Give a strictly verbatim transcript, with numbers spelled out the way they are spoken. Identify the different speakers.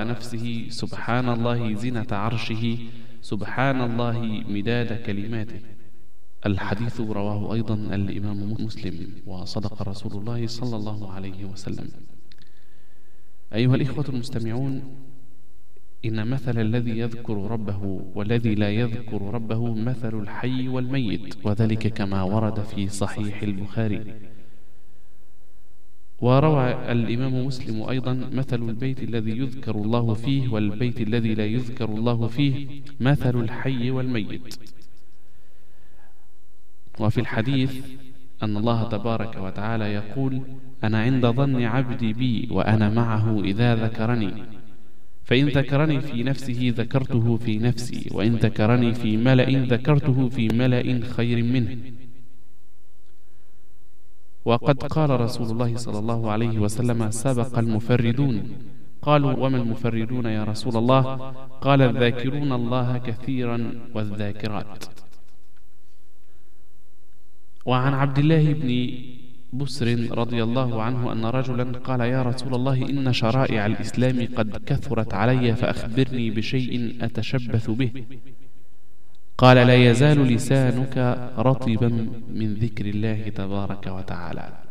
Speaker 1: على نفسه سبحان الله زنة عرشه سبحان الله مداد كلماته. الحديث رواه أيضا الإمام مسلم، وصدق رسول الله صلى الله عليه وسلم. أيها الإخوة المستمعون، إن مثل الذي يذكر ربه والذي لا يذكر ربه مثل الحي والميت، وذلك كما ورد في صحيح البخاري. وروى الإمام مسلم أيضا مثل البيت الذي يذكر الله فيه والبيت الذي لا يذكر الله فيه مثل الحي والميت. وفي الحديث أن الله تبارك وتعالى يقول: أنا عند ظن عبدي بي وأنا معه إذا ذكرني، فإن ذكرني في نفسه ذكرته في نفسي، وإن ذكرني في ملأ ذكرته في ملأ خير منه. وقد قال رسول الله صلى الله عليه وسلم: سبق المفردون. قالوا: وما المفردون يا رسول الله؟ قال: الذاكرون الله كثيرا والذاكرات. وعن عبد الله بن بسر رضي الله عنه أن رجلا قال: يا رسول الله، إن شرائع الإسلام قد كثرت علي، فأخبرني بشيء أتشبث به. قال: لا يزال لسانك رطبا من ذكر الله تبارك وتعالى.